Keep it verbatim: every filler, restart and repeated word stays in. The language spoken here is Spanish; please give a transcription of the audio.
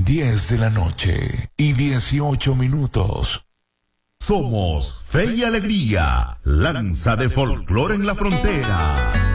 diez de la noche y dieciocho minutos. Somos Fe y Alegría, lanza de folclore en la frontera.